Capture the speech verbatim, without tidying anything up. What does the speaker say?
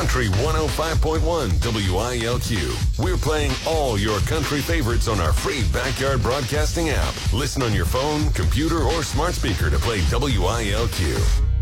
Country one oh five point one W I L Q. We're playing all your country favorites on our free backyard broadcasting app. Listen on your phone, computer, or smart speaker to play W I L Q.